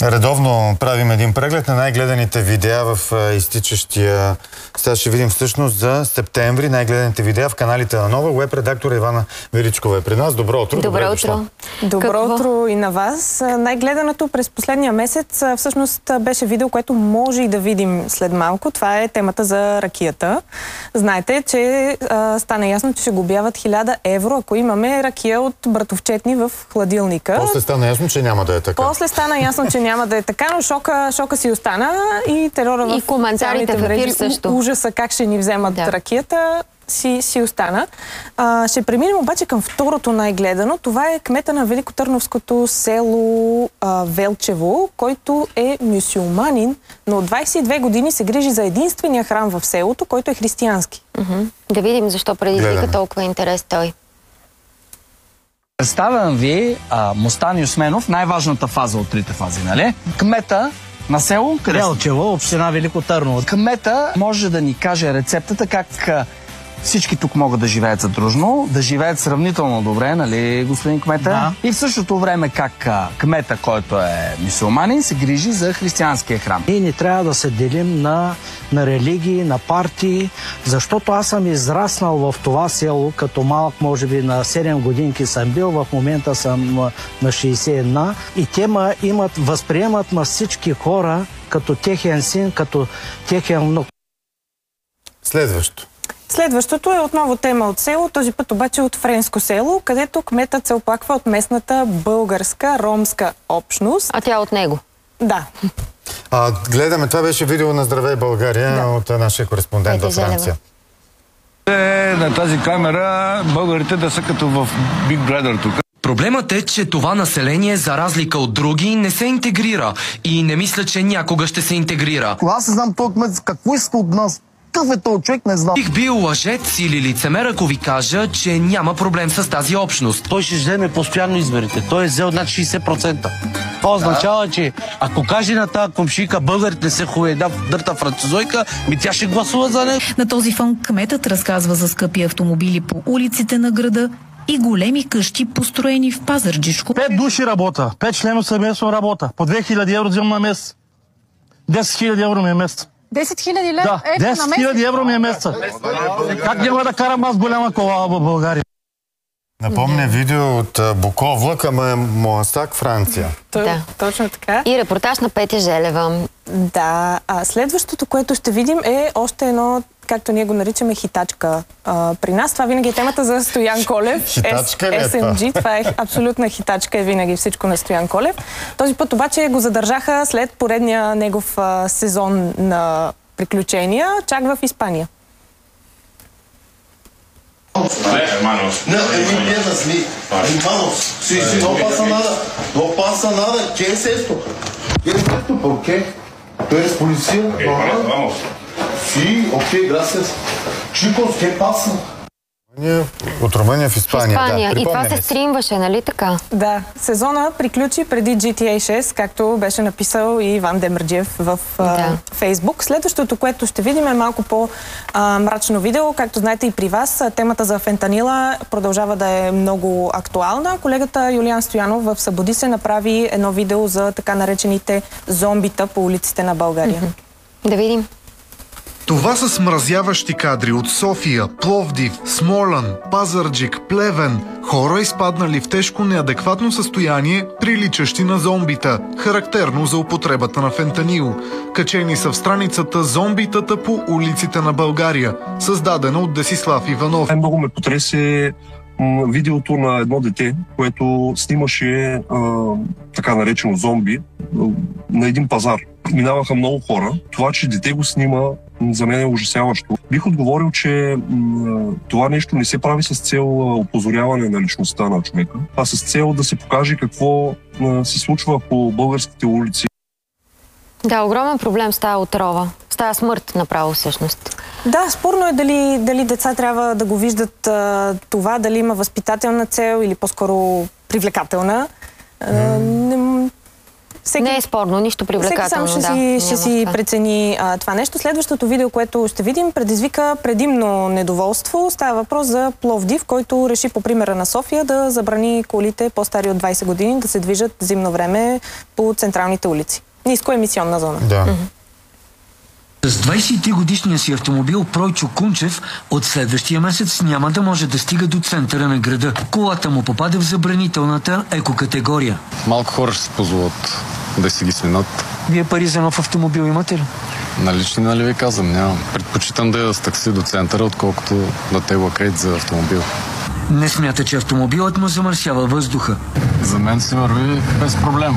Редовно правим един преглед на най-гледаните видеа в изтичащия... Сега ще видим всъщност за септември най-гледаните видеа в каналите на Нова. Уеб редактора Ивана Величкова е при нас. Добро утро. Добро утро. Добро утро и на вас. Най-гледаното през последния месец всъщност беше видео, което може и да видим след малко. Това е темата за ракията. Знаете, че стана ясно, че ще глобяват 1000 евро, ако имаме ракия от братовчетни в хладилника. После стана ясно, че няма да е така. После стана ясно, че няма да е така, но шока си остана и терора в коментарите в ефир също. Ужаса как ще ни вземат ракията си остана. Ще преминем обаче към второто най-гледано. Това е кмета на великотърновското село Велчево, който е мюсюлманин, но от 22 години се грижи за единствения храм в селото, който е християнски. Да видим защо предизвика толкова интерес той. Представям ви Мустан Юсменов, най-важната фаза от трите фази, нали? Кмета на село Велчево, община Велико Търново. Кмета може да ни каже рецептата как всички тук могат да живеят задружно, да живеят сравнително добре, нали, господин кмета? Да. И в същото време как кмета, който е мюсюлманин, се грижи за християнския храм. Ние не трябва да се делим на религии, на партии, защото аз съм израснал в това село, като малък, може би на 7 годинки съм бил, в момента съм на 61 и те възприемат на всички хора като техен син, като техен внук. Следващото е отново тема от село, този път обаче от френско село, където кметът се оплаква от местната българска ромска общност. А тя от него? Да. Гледаме, това беше видео на Здравей България от нашия кореспондент във Франция. На тази камера българите да са като в Big Brother тук. Проблемът е, че това население, за разлика от други, не се интегрира и не мисля, че някога ще се интегрира. Аз не знам този кмет какво иска от нас. Какъв е този човек, не знам. Бих бил лъжец или лицемер, ако ви кажа, че няма проблем с тази общност. Той ще вземе постоянно изборите. Той е взел над 60%. Това означава, че ако каже на тази комшика българите не се хубави да дърта французойка, тя ще гласува за него. На този фон кметът разказва за скъпи автомобили по улиците на града и големи къщи, построени в Пазарджишко. 5 души работа, 5 члена семейство работа. По 2000 евро взимам на месец. 10 000 евро ми е месец. 10 000 лева? Да, 10 000 евро ми е месеца. Как няма да карам аз голяма кола в България? Напомня видео от Буковлък, към Моансак, Франция. Точно така. И репортаж на Петя Желева. Да, следващото, което ще видим е още едно, както ние го наричаме, хитачка. При нас това винаги е темата за Стоян Колев. Хитачка ли е това? SMG, това е абсолютна хитачка, е винаги всичко на Стоян Колев. Този път обаче го задържаха след поредния негов сезон на приключения, чак в Испания. Hermanos. No, no entiendas, hermanos. Sí, no pasa nada. No pasa nada. ¿Qué es esto? ¿Qué es esto? ¿Por qué? ¿Tú eres policía? Vamos. Sí, ok, gracias. Chicos, ¿qué pasa? От Румъния в Испания. И това се стримваше, нали така? Да. Сезона приключи преди GTA 6, както беше написал и Иван Демерджиев в Фейсбук. Следващото, което ще видим, е малко по-мрачно видео. Както знаете и при вас, темата за фентанила продължава да е много актуална. Колегата Юлиан Стоянов в Събуди се направи едно видео за така наречените зомбита по улиците на България. Да видим. Това са смразяващи кадри от София, Пловдив, Смолян, Пазарджик, Плевен. Хора изпаднали в тежко неадекватно състояние, приличащи на зомбита, характерно за употребата на фентанил. Качени са в страницата "Зомбитата по улиците на България", създадена от Десислав Иванов. Много ме потресе видеото на едно дете, което снимаше така наречено зомби на един пазар. Минаваха много хора. Това, че дете го снима, за мен е ужасяващо. Бих отговорил, че това нещо не се прави с цел опозоряване на личността на човека, а с цел да се покаже какво се случва по българските улици. Да, огромен проблем с тая отрова. С тая смърт направо всъщност. Да, спорно е дали деца трябва да го виждат това, дали има възпитателна цел или по-скоро привлекателна. Не е спорно, нищо привлекателно. Всеки сам ще си прецени това нещо. Следващото видео, което ще видим, предизвика предимно недоволство. Става въпрос за Пловдив, който реши по примера на София да забрани колите по-стари от 20 години да се движат зимно време по централните улици. Нискоемисионна зона. Да. С 23-годишния си автомобил Пройчо Кунчев от следващия месец няма да може да стига до центъра на града. Колата му попада в забранителната екокатегория. Малко хора ще се позволят да си ги сменят. Вие пари за нов автомобил имате ли? Налични, нали ви казвам, нямам. Предпочитам да я с такси до центъра, отколкото да тегла кредит за автомобил. Не смята, че автомобилът му замърсява въздуха. За мен се върви без проблем.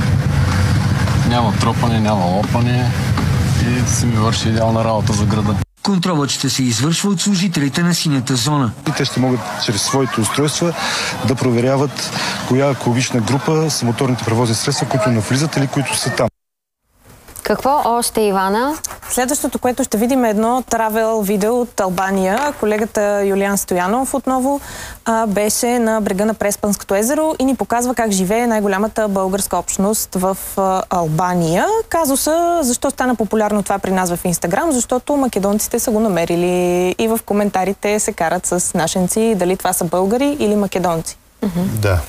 Няма тропане, няма лопане и си ми върши идеална работа за града. Контролът ще се извършва от служителите на синята зона. Те ще могат чрез своите устройства да проверяват коя екологична група са моторните превозни средства, които навлизат или които са там. Какво още, Ивана? Следващото, което ще видим, е едно травел видео от Албания. Колегата Юлиан Стоянов отново беше на брега на Преспанското езеро и ни показва как живее най-голямата българска общност в Албания. Казуса, защо стана популярно това при нас в Инстаграм? Защото македонците са го намерили и в коментарите се карат с нашенци дали това са българи или македонци. Да.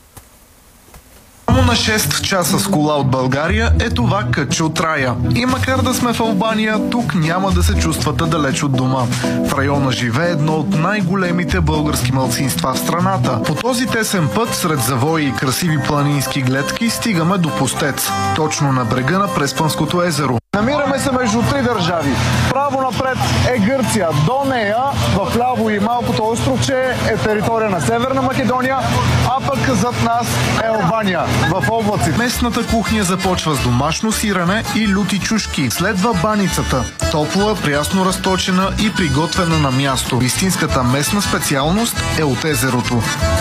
Само на 6 часа с кола от България е това кътче от рая. И макар да сме в Албания, тук няма да се чувствате далеч от дома. В района живее едно от най-големите български малцинства в страната. По този тесен път, сред завои и красиви планински гледки, стигаме до Пустец. Точно на брега на Преспанското езеро. Намираме се между три държави. Право напред е Гърция. До нея, в ляво и малкото островче, е територия на Северна Македония, а пък зад нас е Албания, в облаци. Местната кухня започва с домашно сирене и люти чушки. Следва баницата. Топла, прясно разточена и приготвена на място. Истинската местна специалност е от езерото.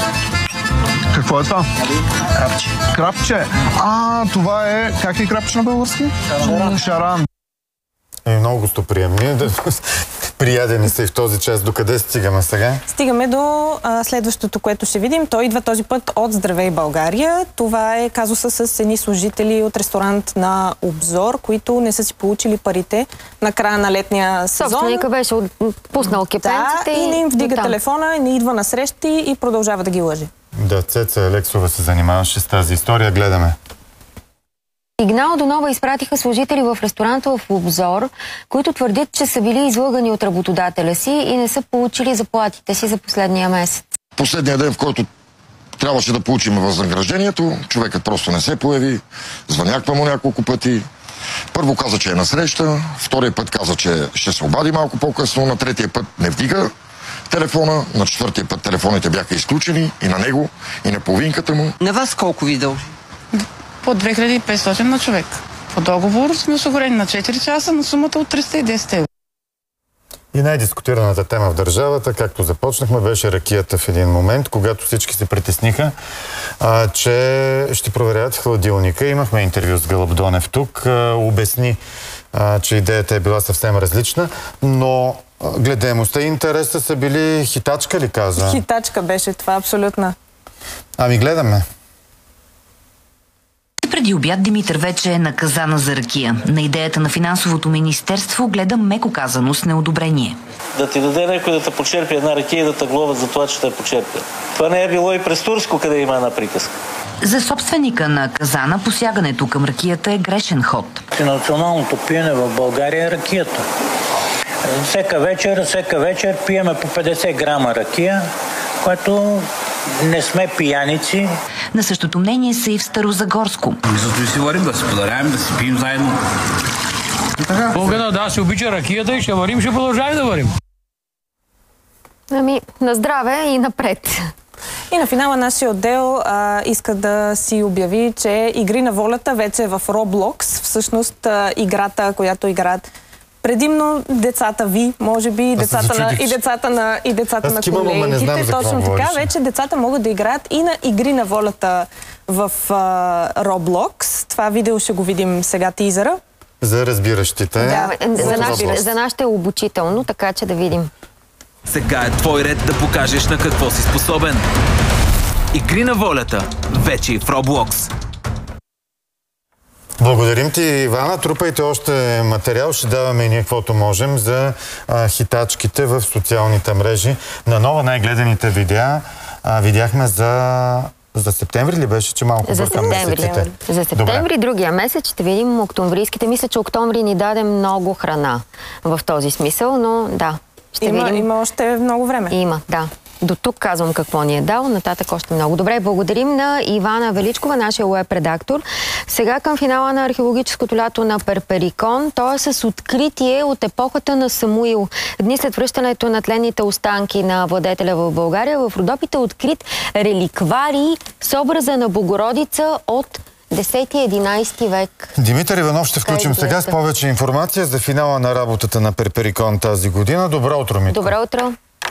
Какво е това? Крапче. Крапче? Това е... Как е крапче на български? Шаран. Много гостоприемни. Приядени са и в този час. Докъде стигаме сега? Стигаме до следващото, което ще видим. Той идва този път от Здравей България. Това е казуса с едни служители от ресторант на Обзор, които не са си получили парите на края на летния сезон. Собственика беше пуснал кепенците и не им вдига телефона, не идва на срещи и продължава да ги лъже. Да, Цеца Алексова се занимаваше с тази история. Гледаме. Сигнал до Нова изпратиха служители в ресторанта в Обзор, които твърдят, че са били излъгани от работодателя си и не са получили заплатите си за последния месец. Последния ден, в който трябваше да получим възнаграждението, човекът просто не се появи, звъняква му няколко пъти. Първо каза, че е на среща, втория път каза, че ще се обади малко по-късно, на третия път не вдига телефона, на четвъртия път телефоните бяха изключени и на него, и на половинката му. На вас колко ви дължи? По 2500 на човек. По договор сме осигурени на 4 часа на сумата от 310 евро. И най-дискутираната тема в държавата, както започнахме, беше ракията в един момент, когато всички се притесниха, че ще проверяват хладилника. Имахме интервю с Гълъб Донев тук, обясни, че идеята е била съвсем различна, но гледаемостта и интереса са били хитачка, ли каза? Хитачка беше това, абсолютно. Ами гледаме. Преди обяд Димитър вече е наказана за ракия. На идеята на финансовото министерство гледа меко казано с неодобрение. Да ти даде някой да те почерпи една ракия и да те глобят за това, че те почерпи. Това не е било и през Турско, къде има една приказка. За собственика на казана посягането към ракията е грешен ход. Националното пиене в България е ракията. Всека вечер пиеме по 50 грама ракия, което не сме пияници. На същото мнение са и в Старозагорско. Зато и си варим, да си подаряем, да си пием заедно. Българина, да, се обича ракията и ще варим, ще продължаваме да варим. Ами, на здраве и напред. И на финала нашия отдел иска да си обяви, че Игри на волята вече е в Roblox. Всъщност играта, която играят предимно децата ви, може би, и децата на колегите. Точно така, вече децата могат да играят и на Игри на волята в Roblox. Това видео ще го видим сега, тизъра. За разбиращите. Да, за нашите е обучително, така че да видим. Сега е твой ред да покажеш на какво си способен. Игри на волята вече и в Roblox. Благодарим ти, Ивана. Трупайте още материал. Ще даваме и ние каквото можем за хитачките в социалните мрежи. На нова най-гледаните видеа видяхме за септември ли беше, че малко бъркам месеците? За септември, другия месец ще видим октомврийските. Мисля, че октомври ни даде много храна в този смисъл, но да, ще видим. Има още много време. Има, да. До тук казвам какво ни е дал, нататък още много. Добре, благодарим на Ивана Величкова, нашия уеб-редактор. Сега към финала на археологическото лято на Перперикон. То е с откритие от епохата на Самуил. Дни след връщането на тленните останки на владетеля в България, в Родопите открит реликварий с образа на Богородица от 10-11 век. Димитър Иванов ще включим сега с повече информация за финала на работата на Перперикон тази година. Добро утро, Митко. Добро утро.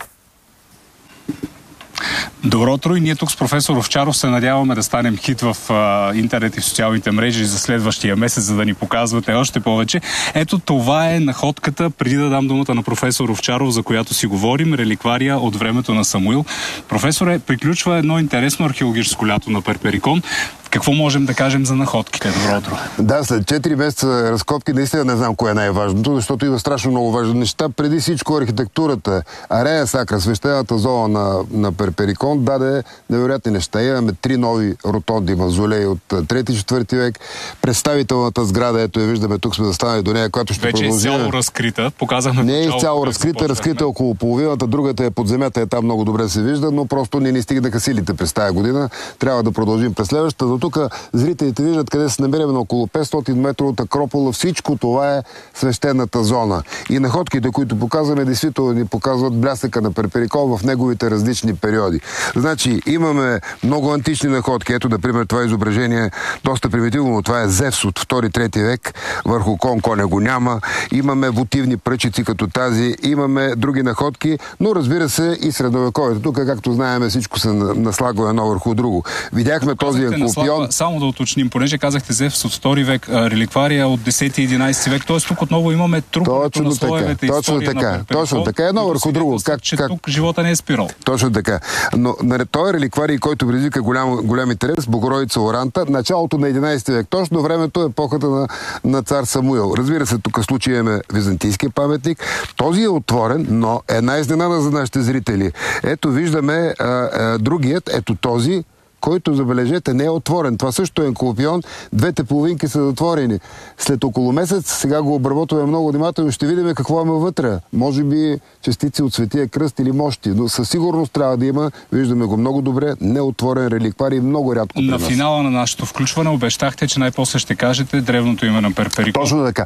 Добро утро и ние тук с професор Овчаров се надяваме да станем хит в интернет и в социалните мрежи за следващия месец, за да ни показвате още повече. Ето това е находката, преди да дам думата на професор Овчаров, за която си говорим, реликвария от времето на Самуил. Професоре, приключва едно интересно археологическо лято на Перперикон. Какво можем да кажем за находките? Добро утро. Да, след 4 месеца разкопки наистина не знам кое е най-важното, защото има страшно много важни неща. Преди всичко архитектурата, Арея Сакра, свещената зона на Перперикон, даде невероятни неща. Имаме 3 нови ротонди мавзолеи от 3-4 век. Представителната сграда, ето я виждаме, тук сме застанали до нея, която ще продължи. Вече е изцяло разкрита. Показахме. Не е изцяло разкрита, разкрита около половината, другата е под земята, е там много добре се вижда, но просто не ни стигнаха силите през тая година. Трябва да продължим през следващата. Тук зрителите виждат къде се намираме на около 500 метра от Акропола. Всичко това е свещената зона. И находките, които показваме, действително ни показват блясъка на Перперикон в неговите различни периоди. Значи, имаме много антични находки. Ето, например, това изображение доста примитивно, но това е Зевс от 2-3 век. Върху кон коня го няма. Имаме вотивни пръчици като тази. Имаме други находки, но разбира се и средновековието. Тук, както знаем, всичко се наслагва едно върху друго. Видяхме този енкулпион. Само да уточним, понеже казахте Зевс от 2 век, реликвария от 10-11 век, т.е. тук отново имаме трупането на слоевете история на Перперикон. Точно така, едно върху друго. Тук живота не е спирал. Точно така. Но той е реликварий, който предизвика голям интерес, Богородица Оранта, началото на 11 век. Точно времето е епохата на цар Самуил. Разбира се, тук случай имаме византийския паметник. Този е отворен, но една изненада за нашите зрители. Ето виждаме другият, ето този, който, забележете, не е отворен. Това също е енкулпион. Двете половинки са затворени. След около месец, сега го обработваме много внимателно, ще видим какво има вътре. Може би частици от Светия кръст или мощи, но със сигурност трябва да има, виждаме го много добре, неотворен реликварий, много рядко при нас. На финала на нашето включване обещахте, че най-после ще кажете древното име на Перперикон. Точно така.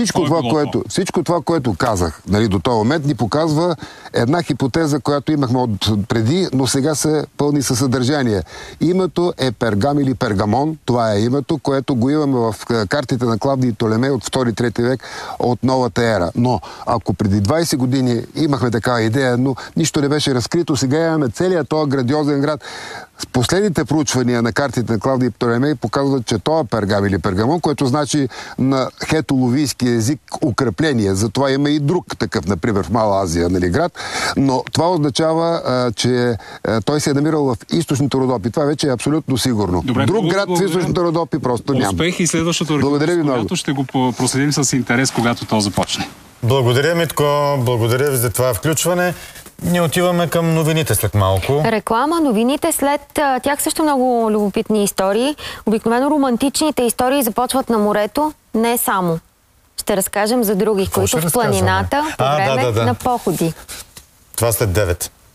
Всичко това, което казах, нали, до този момент, ни показва една хипотеза, която имахме от преди, но сега се пълни със съдържание. Името е Пергам или Пергамон. Това е името, което го имаме в картите на Клавдий Птолемей от 2-3 век от новата ера. Но ако преди 20 години имахме такава идея, но нищо не беше разкрито, сега имаме целият този грандиозен град. Последните проучвания на картите на Клавдий Птолемей показват, че това е Пергам или Пергамон, което значи на хетоловийски език укрепление. Затова има и друг такъв, например в Мала Азия, нали, град. Но това означава, че той се е намирал в източните Родопи. Това вече е абсолютно сигурно. Добре, друг град в източните Родопи просто няма. Успех и следващото археологическо ще го проследим с интерес, когато то започне. Благодаря, Митко. Благодаря ви за това включване. Ние отиваме към новините след малко. Реклама, новините след тях също много любопитни истории. Обикновено романтичните истории започват на морето, не само. Ще разкажем за други, които в планината по време на походи. Това след 9.